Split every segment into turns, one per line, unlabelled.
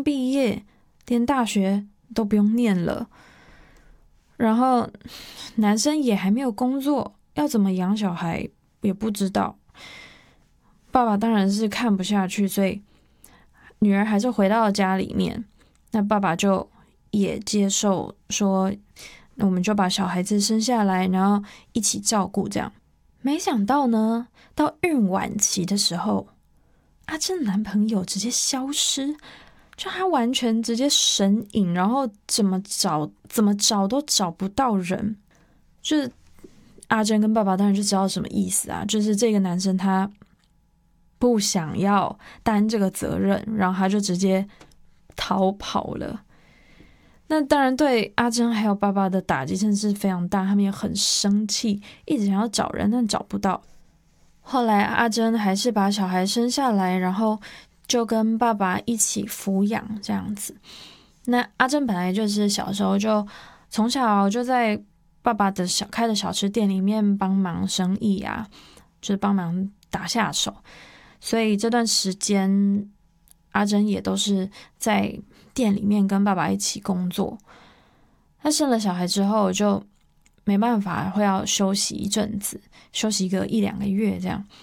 刚毕业，连大学都不用念了，然后男生也还没有工作，要怎么养小孩也不知道。爸爸当然是看不下去，所以女儿还是回到了家里面。那爸爸就也接受说，那我们就把小孩子生下来，然后一起照顾这样。没想到呢，到孕晚期的时候，阿珍男朋友直接消失，就他完全直接神隐，然后怎么找都找不到人。就是阿珍跟爸爸当然就知道什么意思啊，就是这个男生他不想要担这个责任，然后他就直接逃跑了。那当然对阿珍还有爸爸的打击真的是非常大，他们也很生气，一直想要找人，但找不到。后来阿珍还是把小孩生下来，然后就跟爸爸一起抚养这样子。那阿珍本来就是小时候就从小就在爸爸的开的小吃店里面帮忙生意啊，就是帮忙打下手，所以这段时间阿珍也都是在店里面跟爸爸一起工作。他生了小孩之后就没办法，会要休息一阵子，休息个1-2个月这样。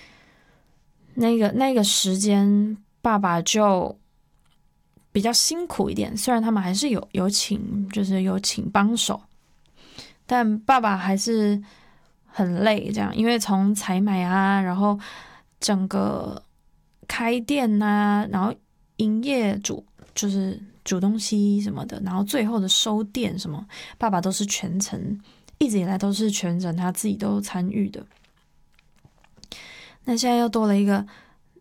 那个时间爸爸就比较辛苦一点，虽然他们还是有请帮手，但爸爸还是很累这样，因为从采买啊，然后整个开店啊，然后营业就是煮东西什么的，然后最后的收店什么，爸爸都是全程，一直以来都是全程他自己都参与的。那现在又多了一个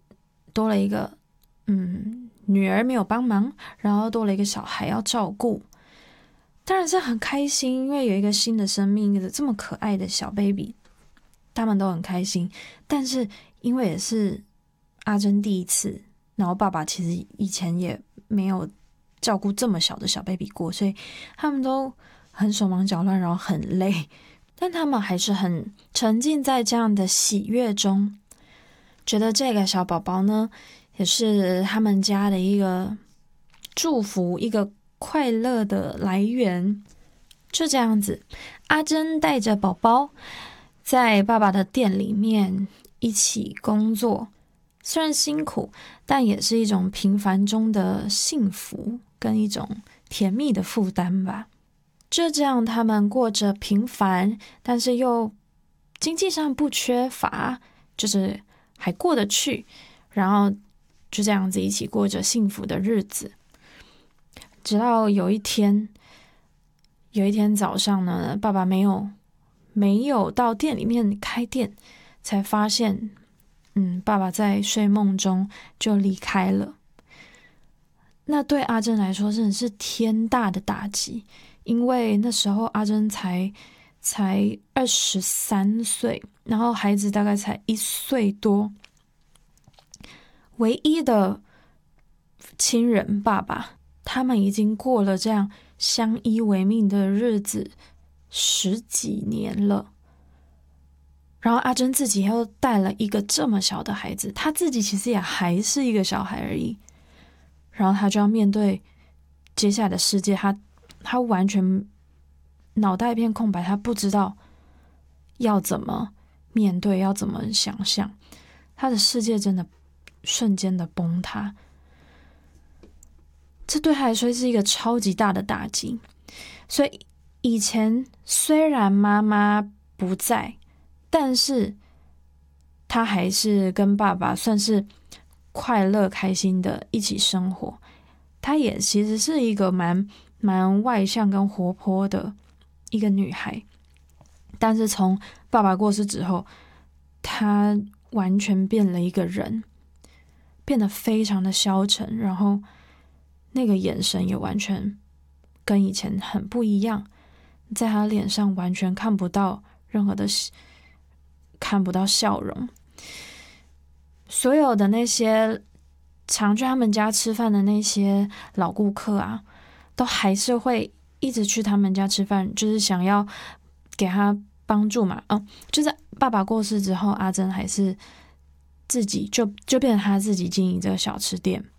女儿没有帮忙，然后多了一个小孩要照顾，当然是很开心，因为有一个新的生命，一个这么可爱的小 baby， 他们都很开心。但是因为也是阿珍第一次，然后爸爸其实以前也没有照顾这么小的小 baby 过，所以他们都很手忙脚乱，然后很累，但他们还是很沉浸在这样的喜悦中，觉得这个小宝宝呢也是他们家的一个祝福，一个快乐的来源。就这样子，阿珍带着宝宝在爸爸的店里面一起工作，虽然辛苦，但也是一种平凡中的幸福跟一种甜蜜的负担吧。就这样，他们过着平凡，但是又经济上不缺乏，就是还过得去，然后就这样子一起过着幸福的日子。直到有一天早上呢，爸爸没有到店里面开店，才发现爸爸在睡梦中就离开了。那对阿珍来说真的是天大的打击，因为那时候阿珍才23岁，然后孩子大概才1岁多，唯一的亲人爸爸，他们已经过了这样相依为命的日子10几年了。然后阿珍自己又带了一个这么小的孩子，他自己其实也还是一个小孩而已，然后他就要面对接下来的世界，他完全脑袋一片空白，他不知道要怎么面对，要怎么想象，他的世界真的瞬间的崩塌。这对他来说是一个超级大的打击。所以以前虽然妈妈不在，但是他还是跟爸爸算是快乐开心的一起生活。她也其实是一个蛮外向跟活泼的一个女孩，但是从爸爸过世之后，她完全变了一个人，变得非常的消沉，然后那个眼神也完全跟以前很不一样，在她脸上完全看不到笑容。所有的那些常去他们家吃饭的那些老顾客啊，都还是会一直去他们家吃饭，就是想要给他帮助嘛。就是爸爸过世之后，阿珍还是自己就变成他自己经营这个小吃店。